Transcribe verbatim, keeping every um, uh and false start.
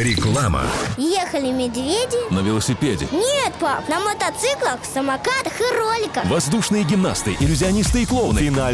Реклама. Ехали медведи. На велосипеде. Нет, пап, на мотоциклах, самокатах и роликах. Воздушные гимнасты, иллюзионисты и клоуны. Финальный